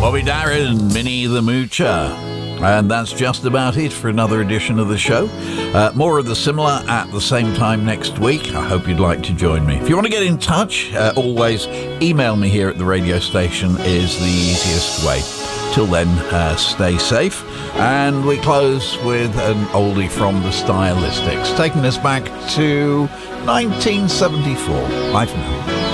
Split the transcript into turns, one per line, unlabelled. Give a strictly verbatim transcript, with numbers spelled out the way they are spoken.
Bobby Darin, Minnie the Moocher. And that's just about it for another edition of the show. Uh, more of the similar at the same time next week. I hope you'd like to join me. If you want to get in touch, uh, always email me here at the radio station is the easiest way. Till then, uh, stay safe. And we close with an oldie from the Stylistics, taking us back to nineteen seventy-four. Bye for now.